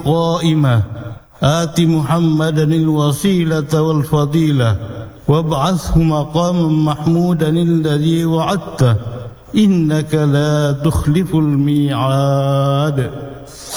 القائمة آت محمدا الوسيلة والفضيلة وابعثه مقاما محمودا الذي وعدته إنك لا تخلف الميعاد.